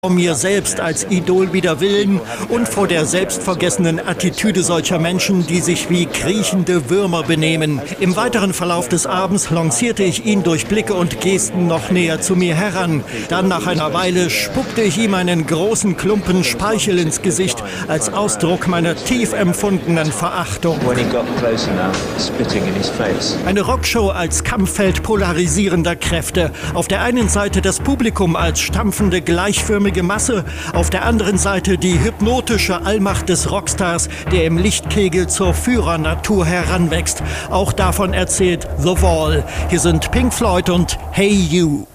Vor mir selbst als Idol wider Willen und vor der selbstvergessenen Attitüde solcher Menschen, die sich wie kriechende Würmer benehmen. Im weiteren Verlauf des Abends lancierte ich ihn durch Blicke und Gesten noch näher zu mir heran. Dann nach einer Weile spuckte ich ihm einen großen Klumpen Speichel ins Gesicht, als Ausdruck meiner tief empfundenen Verachtung. Eine Rockshow als Kampffeld polarisierender Kräfte. Auf der einen Seite das Publikum als stampfende, gleichförmige Masse, auf der anderen Seite die hypnotische Allmacht des Rockstars, der im Lichtkegel zur Führernatur heranwächst. Auch davon erzählt The Wall. Hier sind Pink Floyd und Hey You.